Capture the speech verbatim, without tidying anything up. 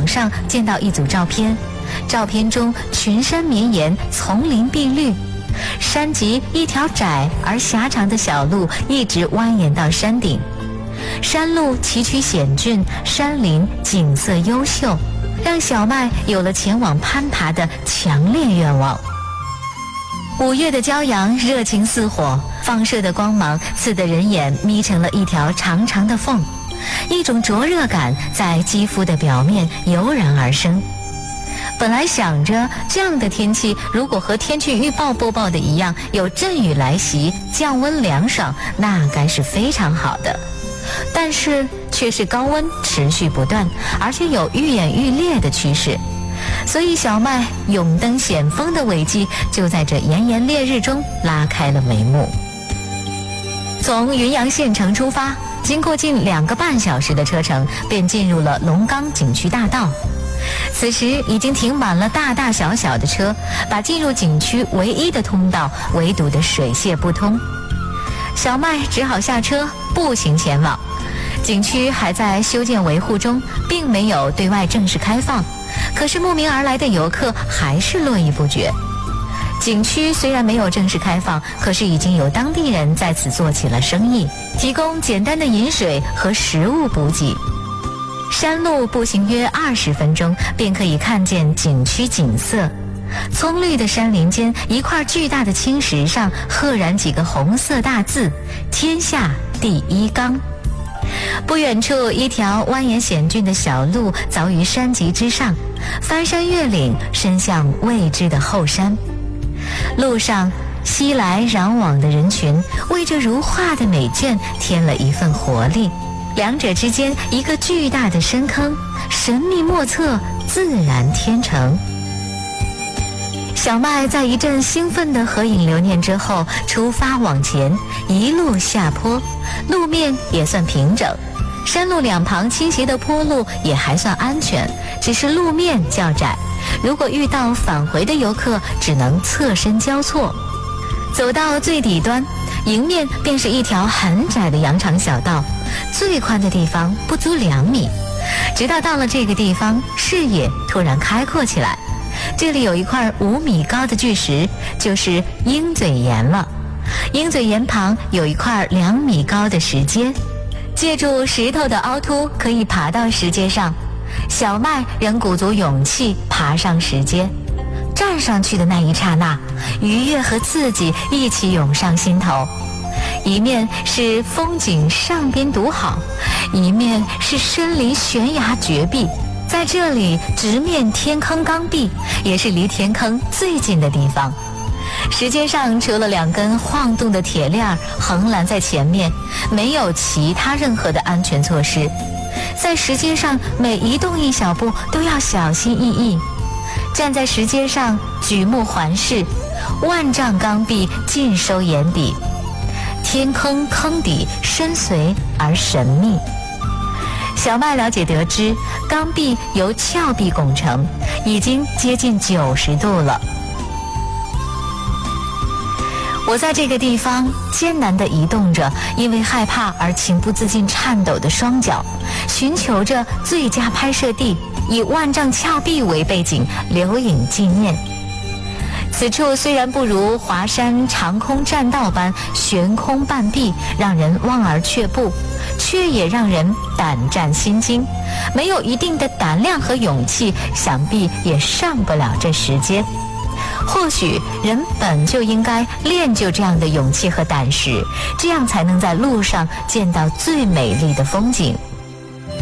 网上见到一组照片，照片中群山绵延，丛林碧绿，山脊一条窄而狭长的小路一直蜿蜒到山顶，山路崎岖险峻，山林景色优秀，让小麦有了前往攀爬的强烈愿望。五月的骄阳热情似火，放射的光芒刺得人眼眯成了一条长长的缝，一种灼热感在肌肤的表面油然而生。本来想着这样的天气如果和天气预报播报的一样，有阵雨来袭，降温凉爽，那该是非常好的，但是却是高温持续不断，而且有愈演愈烈的趋势。所以小麦勇登险峰的伟绩就在这炎炎烈日中拉开了帷幕。从云阳县城出发，经过近两个半小时的车程，便进入了龙岗景区大道。此时已经停满了大大小小的车，把进入景区唯一的通道围堵得水泄不通。小麦只好下车步行前往。景区还在修建维护中，并没有对外正式开放，可是慕名而来的游客还是络绎不绝。景区虽然没有正式开放，可是已经有当地人在此做起了生意，提供简单的饮水和食物补给。山路步行约二十分钟，便可以看见景区景色。葱绿的山林间，一块巨大的青石上赫然几个红色大字：天下第一岗。不远处，一条蜿蜒险峻的小路凿于山脊之上，翻山越岭，伸向未知的后山。路上熙来攘往的人群为这如画的美眷添了一份活力，两者之间一个巨大的深坑，神秘莫测，自然天成。小麦在一阵兴奋的合影留念之后，出发往前，一路下坡，路面也算平整，山路两旁倾斜的坡路也还算安全，只是路面较窄，如果遇到返回的游客，只能侧身交错。走到最底端，迎面便是一条很窄的羊肠小道，最宽的地方不足两米。直到到了这个地方，视野突然开阔起来。这里有一块五米高的巨石，就是鹰嘴岩了。鹰嘴岩旁有一块两米高的石阶，借助石头的凹凸，可以爬到石阶上。小麦仍鼓足勇气爬上石阶，站上去的那一刹那，愉悦和刺激一起涌上心头。一面是风景上边独好，一面是深离悬崖绝壁。在这里直面天坑刚壁，也是离天坑最近的地方。石阶上除了两根晃动的铁链横拦在前面，没有其他任何的安全措施。在石阶上每移动一小步都要小心翼翼。站在石阶上举目环视，万丈钢壁尽收眼底，天坑坑底深邃而神秘。小麦了解得知，钢壁由峭壁拱成，已经接近九十度了。我在这个地方艰难地移动着，因为害怕而情不自禁颤抖的双脚，寻求着最佳拍摄地，以万丈峭壁为背景，留影纪念。此处虽然不如华山长空栈道般悬空半壁，让人望而却步，却也让人胆战心惊。没有一定的胆量和勇气，想必也上不了这石阶。或许人本就应该练就这样的勇气和胆识，这样才能在路上见到最美丽的风景。